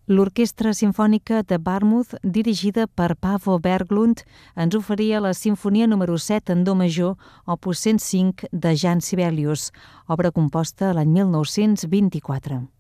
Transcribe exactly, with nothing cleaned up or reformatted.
L'Orquestra Simfònica de Barmouth, dirigida per Paavo Berglund, ens oferia la Simfonia número set en do major, opus cent cinc, de Jan Sibelius, obra composta l'any mil nou-cents vint-i-quatre.